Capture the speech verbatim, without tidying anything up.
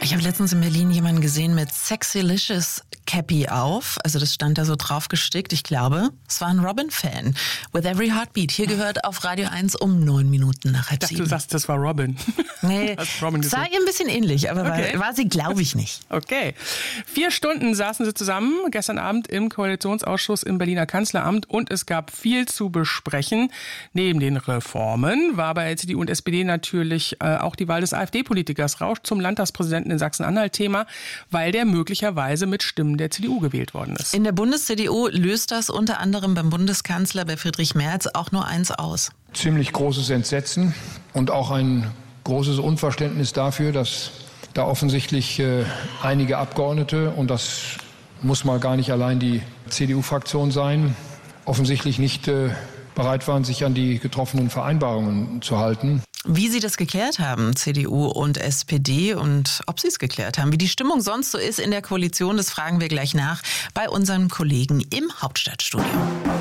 Ich habe letztens in Berlin jemanden gesehen mit Sexylicious Cappy auf. Also das stand da so drauf gestickt. Ich glaube, es war ein Robin-Fan. With Every Heartbeat. Hier gehört auf Radio eins um neun Minuten nach halb Ich dachte, sieben. du sagst, das war Robin. Nee, Robin sah ihr ein bisschen ähnlich, aber Okay. war, war sie, glaube ich, nicht. Okay. Vier Stunden saßen sie zusammen gestern Abend im Koalitionsausschuss im Berliner Kanzleramt und es gab viel zu besprechen. Neben den Reformen war bei C D U und S P D natürlich äh, auch die Wahl des AfD-Politikers Rausch zum Landtagspräsidenten in Sachsen-Anhalt Thema, weil der möglicherweise mit Stimmen der C D U gewählt worden ist. In der Bundes-C D U löst das unter anderem beim Bundeskanzler, bei Friedrich Merz, auch nur eins aus. Ziemlich großes Entsetzen und auch ein großes Unverständnis dafür, dass da offensichtlich äh, einige Abgeordnete, und das muss mal gar nicht allein die C D U-Fraktion sein, offensichtlich nicht äh, bereit waren, sich an die getroffenen Vereinbarungen zu halten. Wie sie das geklärt haben, C D U und S P D, und ob sie es geklärt haben, wie die Stimmung sonst so ist in der Koalition, das fragen wir gleich nach bei unserem Kollegen im Hauptstadtstudio.